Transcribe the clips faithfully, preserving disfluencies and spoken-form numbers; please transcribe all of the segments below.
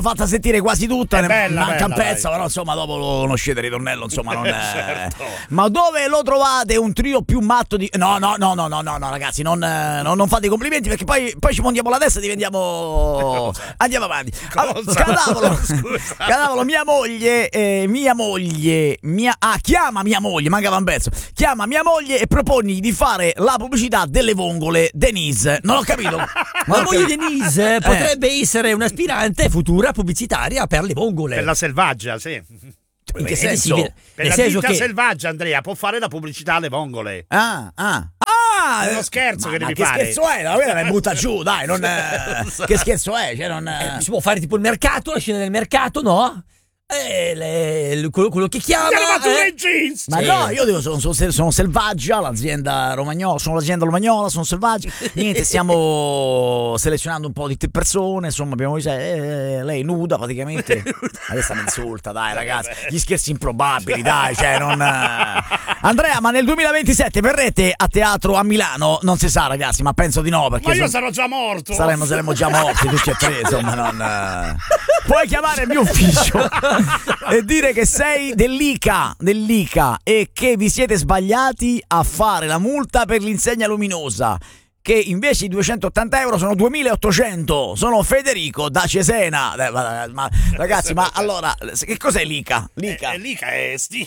fatta sentire quasi tutta, È ne bella, manca un bella, pezzo, dai. però insomma dopo lo conoscete il ritornello, insomma non è... Certo. Ma dove lo trovate un trio più matto di... No, no, no, no, no, no, no ragazzi, non, eh, non, non fate i complimenti perché poi, poi ci montiamo la testa e diventiamo... Andiamo avanti. Allora, Cadavolo, Scusa. Cadavolo, mia moglie, eh, mia moglie, mia... Ah, chiama mia moglie, mancava un pezzo. Chiama mia moglie e proponi di fare la pubblicità delle vongole Denise. Non ho capito. Ma la moglie capito. Denise potrebbe essere un'aspirante futura pubblicitaria per le vongole. Per la selvaggia, sì. In che Eh, senso? sì, Per nel la senso ditta che selvaggia, Andrea, può fare la pubblicità alle vongole. Ah, ah. Ah, È uno scherzo ma, che ma devi che fare. scherzo è? No, quella mi butta giù, dai, non eh, che scherzo è? Cioè, non eh, si può fare tipo il mercato, la scena del mercato, no? Eh, le- quello, quello che chiama Armatura eh, in jeans. Ma Sì. no, io dico, sono, sono, sono selvaggia, l'azienda romagnola, sono l'azienda romagnola, sono selvaggia. Niente, stiamo selezionando un po' di te persone, insomma, abbiamo visto eh, lei nuda praticamente. Adesso mi insulta, dai ragazzi, gli scherzi improbabili, dai, cioè non eh. Andrea, ma nel duemilaventisette verrete a teatro a Milano? Non si sa, ragazzi, ma penso di no, perché Ma io son- sarò già morto. saremmo, saremmo già morti tutti e tre, insomma, non eh. Puoi chiamare il mio ufficio e dire che sei dell'I C A, dell'I C A e che vi siete sbagliati a fare la multa per l'insegna luminosa, che invece i duecentottanta euro sono duemilaottocento. Sono Federico da Cesena. Eh, ma, ma- ragazzi, ma allora che cos'è l'I C A? L'I C A? Eh, lì che è sti.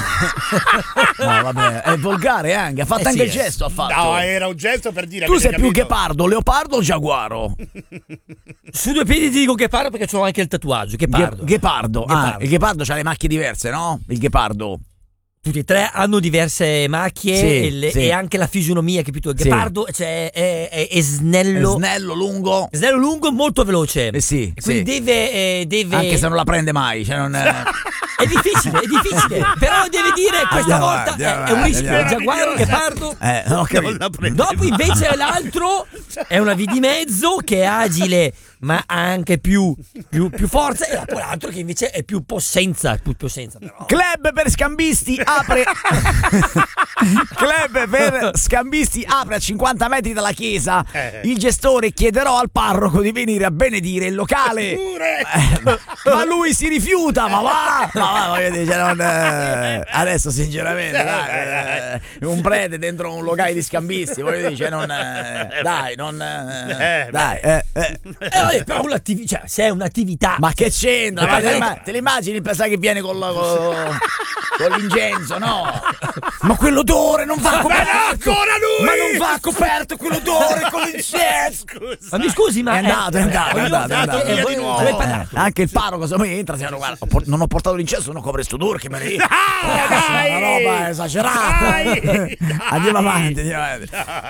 No, vabbè, è volgare anche, ha fatto Eh anche sì, il gesto, ha fatto. No, era un gesto per dire. Tu avete sei più capito? ghepardo, leopardo o giaguaro? su due piedi ti dico che parlo perché c'ho anche il tatuaggio. Che parlo. Ghe- Ghepardo. Ah, Ghepardo. il ghepardo ha le macchie diverse, no? Il ghepardo. Tutti e tre hanno diverse macchie Sì, e, le- sì. e anche la fisionomia, capito? Il Sì. ghepardo cioè, è, è- è snello. Snello, lungo. Snello lungo, molto veloce. Eh sì, E quindi sì. deve, eh, deve- Anche se non la prende mai, cioè non È difficile, è difficile. Però deve dire questa Andiamo volta avanti, è, andiamo è un avanti, rischio. andiamo Il giaguaro, il avanti. ghepardo. Eh, non ho capito. Non la prende Dopo mai. invece l'altro è una via di mezzo che è agile ma ha anche più, più, più forza, e poi l'altro che invece è più possenza, più possenza però. Club per scambisti apre Club per scambisti apre a cinquanta metri dalla chiesa. Eh. Il gestore chiederò al parroco di venire a benedire il locale. Pure. Eh, ma, ma lui si rifiuta, ma va, ma va, voglio dire, cioè, non, eh, adesso sinceramente dai, eh, un prete dentro un locale di scambisti, voglio dire, cioè, non, eh, dai, non eh, Eh, dai, eh, eh. Eh, vabbè, però un'attivi- cioè, se è un'attività. Ma che c'entra? Ma Ma te, magari- l'imma- te l'immagini pensare che viene con, la- con, con l'incenso, no? Ma quell'odore non va Ma no, coperto! ancora lui! Ma non va coperto quell'odore con l'incenso! Scusa. Ma mi scusi, ma È andato, è andato, è voglio- andato, è andato. eh, via voi- di nuovo. dove è parlato? Anche il parroco se mi entra, se no, guarda, ho por- non ho portato l'incenso, non copre sto odore che me ne Ah, dai! una roba esagerata. Dai, dai. Andiamo avanti, andiamo avanti.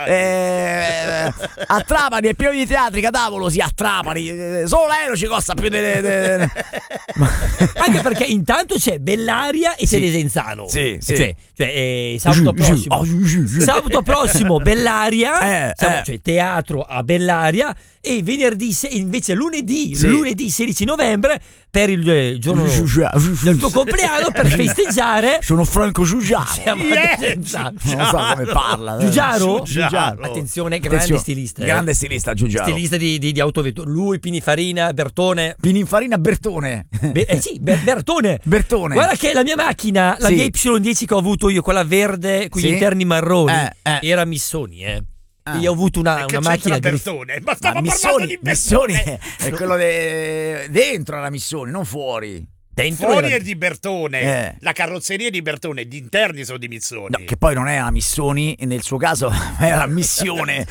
Eh, a Trapani è pieno di teatri, Cadavolo, sì, a Trapani. Eh, Solo l'aereo ci costa più delle... de- Anche perché intanto c'è Bellaria e c'è Sì. Desenzano. Sì, sì. Cioè, cioè, eh, sabato Giù, giù. prossimo. Oh, giù, giù, giù. Sabato prossimo Bellaria, Eh, siamo- eh. cioè teatro a Bellaria, e venerdì se- invece lunedì, Sì. lunedì sedici novembre per il eh, giorno Giù, giù, giù, giù. del tuo compleanno, per festeggiare Sono Franco Giugiaro. siamo a Yeah. Desenzano. Non so come parla. Giugiaro? Giugiaro. Attenzione, grande Attenzione, stilista. eh. Grande stilista Giugiaro. Stilista di, di, di autovetture. Lui, Pininfarina, Bertone. Pininfarina Bertone. Be- eh sì, Ber- Bertone. Bertone. Guarda che la mia macchina, la Sì. mia Y dieci che ho avuto io, quella verde con gli Sì. interni marroni, Eh, eh. era Missoni, eh. Ah. Io ho avuto una, Che una macchina c'entra griff- Bertone? Ma Ma stavo parlando Missoni, di Missoni Bertone. è quello de... dentro la Missioni, non fuori. dentro Fuori era- è di Bertone, Eh. la carrozzeria è di Bertone, gli interni sono di Mizzoni. No, che poi non era Missoni, nel suo caso era Missione.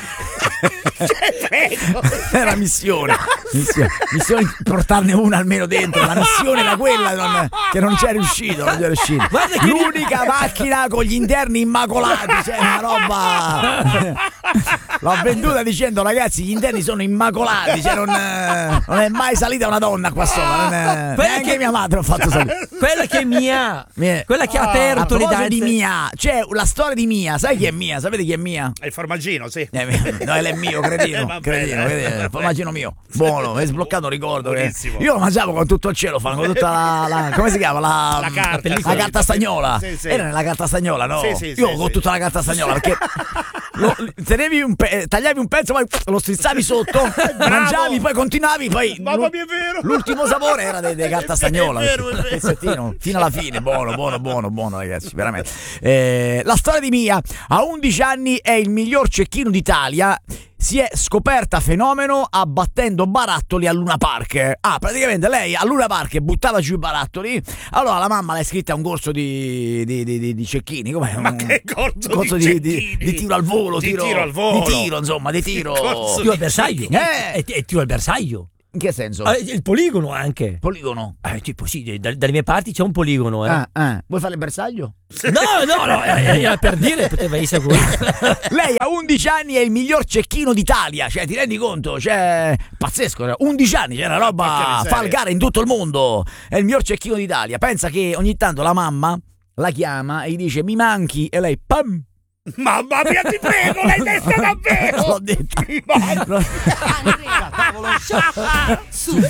Prego. Era missione. Missione, missione di portarne una almeno dentro. La missione era quella non- che non c'è riuscito. Non c'è riuscito. Guarda che- L'unica macchina con gli interni immacolati. Cioè, una roba. L'ho venduta dicendo, ragazzi, gli interni sono immacolati. Cioè, non, non è mai salita una donna qua sopra. Non è, Quella neanche che- mia madre ho fatto salire. quella che è Mia, Mia. quella che ha A aperto le proposito danze di Mia, c'è la storia di Mia. Sai chi è Mia? Sapete chi è Mia? È il formaggino, sì. Eh, no, lei è mio, cretino. Eh, Va Cretino, bene. cretino, formaggino mio, buono, mi hai sbloccato un ricordo che Buonissimo. io lo mangiavo con tutto il celofano, con tutta la, la- come si chiama? La, La carta. la carta stagnola. Sì, sì. Era nella carta stagnola, no? Sì, sì, io sì, con sì. tutta la carta stagnola perché lo, tenevi un pe- tagliavi un pezzo, poi lo strizzavi sotto, mangiavi, poi continuavi, poi Mamma mia, è vero. l'ultimo sapore era di carta È stagnola. vero, è vero. Pezzettino, fino alla fine, buono, buono, buono, buono, ragazzi, veramente. Eh, la storia di Mia, a undici anni è il miglior cecchino d'Italia. Si è scoperta fenomeno abbattendo barattoli a Luna Park. Ah, praticamente lei a Luna Park buttava giù i barattoli. Allora la mamma l'ha iscritta a un corso di, di, di, di, di cecchini. Com'è? Ma Un che corso, corso di, di, cecchini? di tiro al volo, Di tiro, tiro al volo. di tiro, insomma, di tiro. Corso Tiro al bersaglio. Eh. E, e tiro al bersaglio. In che senso? Ah, il poligono anche. Poligono. Eh, tipo sì, da- dalle mie parti c'è un poligono, eh. Ah, ah. Vuoi fare il bersaglio? No, no, no, eh, era per dire, poteva essere quello. Lei a undici anni è il miglior cecchino d'Italia, cioè ti rendi conto? Cioè, pazzesco, undici anni, c'è una Porca roba, miseria. fa il gara in tutto il mondo, è il miglior cecchino d'Italia. Pensa che ogni tanto la mamma la chiama e gli dice mi manchi e lei pam. Mamma mia, ti prego, l'hai detto davvero. L'ho detto. Ma- No. Andrea Tavolo Show su